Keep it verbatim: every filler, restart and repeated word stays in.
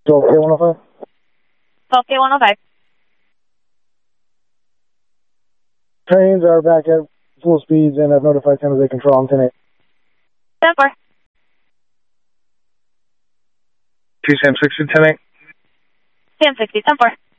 twelve K one oh five. twelve K one oh five. Trains are back at full speeds and have notified San Jose Control on ten eight. ten four. Two Sam sixty, ten eight. Sam sixty, ten four.